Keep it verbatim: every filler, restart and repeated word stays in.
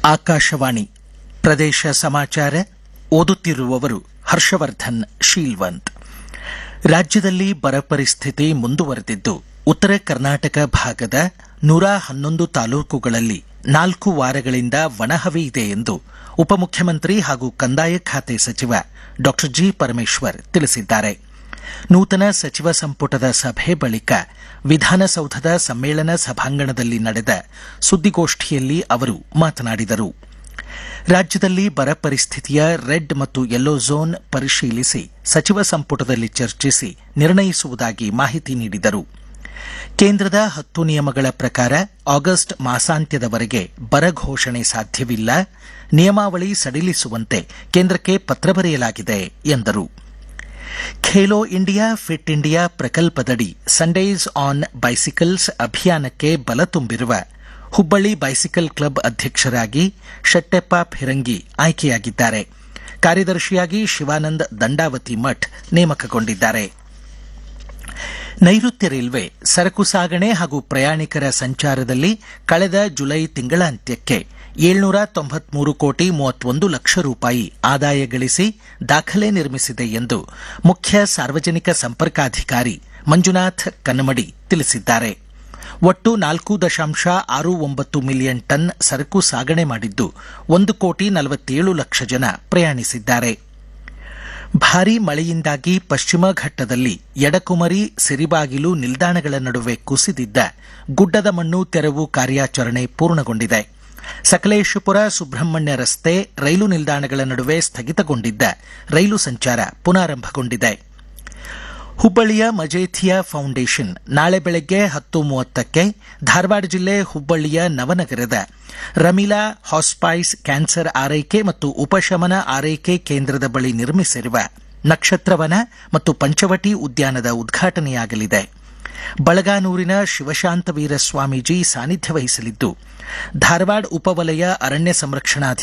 ಆಕಾಶವಾಣಿ ಪ್ರದೇಶ ಸಮಾಚಾರ ಓದುತ್ತಿರುವವರು ಹರ್ಷವರ್ಧನ್ ಶೀಲ್ವಂತ್. ರಾಜ್ಯದಲ್ಲಿ ಬರ ಪರಿಸ್ಥಿತಿ ಮುಂದುವರೆದಿದ್ದು, ಉತ್ತರ ಕರ್ನಾಟಕ ಭಾಗದ ನೂರ ಹನ್ನೊಂದು ತಾಲೂಕುಗಳಲ್ಲಿ ನಾಲ್ಕು ವಾರಗಳಿಂದ ಒಣಹವೆ ಇದೆ ಎಂದು ಉಪಮುಖ್ಯಮಂತ್ರಿ ಹಾಗೂ ಕಂದಾಯ ಖಾತೆ ಸಚಿವ ಡಾ ಜಿ ಪರಮೇಶ್ವರ್ ತಿಳಿಸಿದ್ದಾರೆ. ನೂತನ ಸಚಿವ ಸಂಪುಟದ ಸಭೆ ಬಳಿಕ ವಿಧಾನಸೌಧದ ಸಮ್ಮೇಳನ ಸಭಾಂಗಣದಲ್ಲಿ ನಡೆದ ಸುದ್ದಿಗೋಷ್ಠಿಯಲ್ಲಿ ಅವರು ಮಾತನಾಡಿದರು. ರಾಜ್ಯದಲ್ಲಿ ಬರ ಪರಿಸ್ಥಿತಿಯ ರೆಡ್ ಮತ್ತು ಯೆಲ್ಲೋ ಝೋನ್ ಪರಿಶೀಲಿಸಿ ಸಚಿವ ಸಂಪುಟದಲ್ಲಿ ಚರ್ಚಿಸಿ ನಿರ್ಣಯಿಸುವುದಾಗಿ ಮಾಹಿತಿ ನೀಡಿದರು. ಕೇಂದ್ರದ ಹತ್ತು ನಿಯಮಗಳ ಪ್ರಕಾರ ಆಗಸ್ಟ್ ಮಾಸಾಂತ್ಯದವರೆಗೆ ಬರ ಘೋಷಣೆ ಸಾಧ್ಯವಿಲ್ಲ. ನಿಯಮಾವಳಿ ಸಡಿಲಿಸುವಂತೆ ಕೇಂದ್ರಕ್ಕೆ ಪತ್ರ ಬರೆಯಲಾಗಿದೆ ಎಂದರು. Khelo India fit India ಪ್ರಕಲ್ಪದಡಿ Sundays on bicycles ಅಭಿಯಾನಕ್ಕೆ ಬಲ ತುಂಬಿರುವ ಹುಬ್ಬಳ್ಳಿ ಬೈಸಿಕಲ್ ಕ್ಲಬ್ ಅಧ್ಯಕ್ಷರಾಗಿ ಶೆಟ್ಟೆಪ್ಪ ಫಿರಂಗಿ ಆಯ್ಕೆಯಾಗಿದ್ದಾರೆ. ಕಾರ್ಯದರ್ಶಿಯಾಗಿ ಶಿವಾನಂದ್ ದಂಡಾವತಿ ಮಠ್ ನೇಮಕಗೊಂಡಿದ್ದಾರೆ. ನೈಋತ್ಯ ರೈಲ್ವೆ ಸರಕು ಸಾಗಣೆ ಹಾಗೂ ಪ್ರಯಾಣಿಕರ ಸಂಚಾರದಲ್ಲಿ ಕಳೆದ ಜುಲೈ ತಿಂಗಳಾಂತ್ಯಕ್ಕೆ ಏಳ್ನೂರ ತೊಂಬತ್ಮೂರು ಕೋಟಿ ಮೂವತ್ತೊಂದು ಲಕ್ಷ ರೂಪಾಯಿ ಆದಾಯ ಗಳಿಸಿ ದಾಖಲೆ ನಿರ್ಮಿಸಿದೆ ಎಂದು ಮುಖ್ಯ ಸಾರ್ವಜನಿಕ ಸಂಪರ್ಕಾಧಿಕಾರಿ ಮಂಜುನಾಥ್ ಕನ್ನಮಡಿ ತಿಳಿಸಿದ್ದಾರೆ. ಒಟ್ಟು ನಾಲ್ಕು ದಶಾಂಶ ಆರು ಒಂಬತ್ತು ಮಿಲಿಯನ್ ಟನ್ ಸರಕು ಸಾಗಣೆ ಮಾಡಿದ್ದು, ಒಂದು ಕೋಟಿ ನಲವತ್ತೇಳು ಲಕ್ಷ ಜನ ಪ್ರಯಾಣಿಸಿದ್ದಾರೆ. ಭಾರೀ ಮಳೆಯಿಂದಾಗಿ ಪಶ್ಚಿಮ ಘಟ್ಟದಲ್ಲಿ ಎಡಕುಮರಿ ಸಿರಿಬಾಗಿಲು ನಿಲ್ದಾಣಗಳ ನಡುವೆ ಕುಸಿದಿದ್ದ ಗುಡ್ಡದ ಮಣ್ಣು ತೆರವು ಕಾರ್ಯಾಚರಣೆ ಪೂರ್ಣಗೊಂಡಿದೆ. ಸಕಲೇಶಪುರ ಸುಬ್ರಹ್ಮಣ್ಯ ರಸ್ತೆ ರೈಲು ನಿಲ್ದಾಣಗಳ ನಡುವೆ ಸ್ಥಗಿತಗೊಂಡಿದ್ದ ರೈಲು ಸಂಚಾರ ಪುನಾರಂಭಗೊಂಡಿದೆ. ಹುಬ್ಬಳ್ಳಿಯ ಮಜೇಥಿಯಾ ಫೌಂಡೇಶನ್ ನಾಳೆ ಬೆಳಗ್ಗೆ ಹತ್ತು ಮೂವತ್ತಕ್ಕೆ ಧಾರವಾಡ ಜಿಲ್ಲೆ ಹುಬ್ಬಳ್ಳಿಯ ನವನಗರದ ರಮೀಲಾ ಹಾಸ್ಪೈಸ್ ಕ್ಯಾನ್ಸರ್ ಆರೈಕೆ ಮತ್ತು ಉಪಶಮನ ಆರೈಕೆ ಕೇಂದ್ರದ ಬಳಿ ನಿರ್ಮಿಸಿರುವ ನಕ್ಷತ್ರವನ ಮತ್ತು ಪಂಚವಟಿ ಉದ್ಯಾನದ ಉದ್ಘಾಟನೆಯಾಗಲಿದೆ. ಬಳಗಾನೂರಿನ ಶಿವಶಾಂತವೀರ ಸ್ವಾಮೀಜಿ ಸಾನ್ನಿಧ್ಯ ವಹಿಸಲಿದ್ದು, ಧಾರವಾಡ ಉಪವಲಯ ಅರಣ್ಯ ಸಂರಕ್ಷಣಾ